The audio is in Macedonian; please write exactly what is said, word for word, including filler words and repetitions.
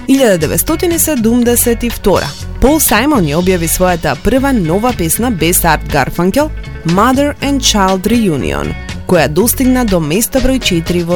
илјада деветстотини седумдесет и втора. Пол Сајмон ја објави својата прва нова песна без Арт Гарфанкел, Mother and Child Reunion, која достигна до место број четири во